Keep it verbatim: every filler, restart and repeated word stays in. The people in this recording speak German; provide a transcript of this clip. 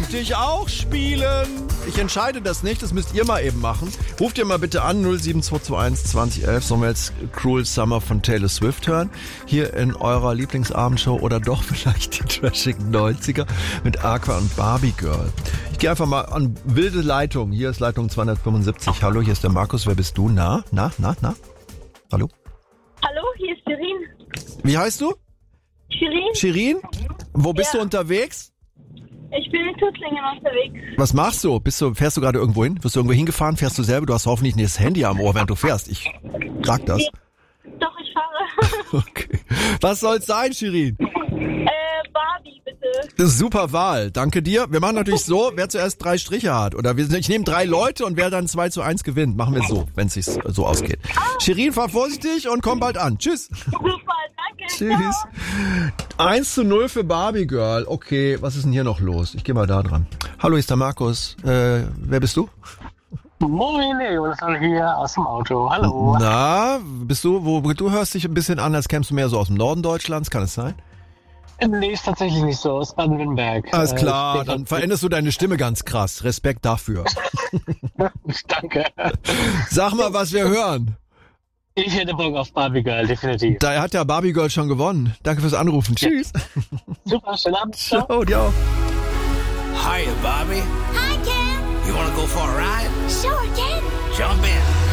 Möchte ich auch spielen? Ich entscheide das nicht, das müsst ihr mal eben machen. Ruft ihr mal bitte an, null sieben zwei zwei eins zwanzig elf. Sollen wir jetzt Cruel Summer von Taylor Swift hören? Hier in eurer Lieblingsabendshow oder doch vielleicht die trashigen neunziger mit Aqua und Barbie Girl. Ich gehe einfach mal an wilde Leitung. Hier ist Leitung zweihundertfünfundsiebzig. Hallo, hier ist der Markus. Wer bist du? Na, na, na, na? Hallo? Hallo, hier ist Shirin. Wie heißt du? Shirin? Shirin? Wo bist Ja. du unterwegs? Ich bin in Tuttlingen unterwegs. Was machst du? Bist du, fährst du gerade irgendwo hin? Wirst du irgendwo hingefahren? Fährst du selber? Du hast hoffentlich nicht das Handy am Ohr, während du fährst. Ich sag das. Doch, ich fahre. Okay. Was soll's sein, Shirin? äh, Barbie, bitte. Das ist super Wahl. Danke dir. Wir machen natürlich so, wer zuerst drei Striche hat. Oder wir, ich nehme drei Leute und wer dann zwei zu eins gewinnt. Machen wir so, wenn es sich so ausgeht. Shirin, fahr vorsichtig und komm bald an. Tschüss. Super, danke. Tschüss. eins zu null für Barbie Girl. Okay, was ist denn hier noch los? Ich gehe mal da dran. Hallo, hier ist der Markus. Äh, wer bist du? Moin, Jonathan hier aus dem Auto. Hallo. Na, bist du, wo du hörst dich ein bisschen an, als kämst du mehr so aus dem Norden Deutschlands, kann es sein? Nee, ist tatsächlich nicht so, aus Baden-Württemberg. Alles Äh, klar, ich- dann veränderst du deine Stimme ganz krass. Respekt dafür. Danke. Sag mal, was wir hören. Ich hätte Bock auf Barbie Girl, definitiv. Da hat ja Barbie Girl schon gewonnen. Danke fürs Anrufen. Tschüss. Super, schönen Abend. Ciao. Ciao, dir auch. Hiya, Bobby. Hi, Ken. You want to go for a ride? Sure, Ken. Jump in.